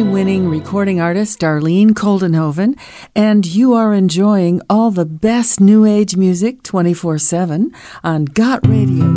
Grammy-winning recording artist Darlene Koldenhoven, and you are enjoying all the best New Age music 24/7 on Got Radio.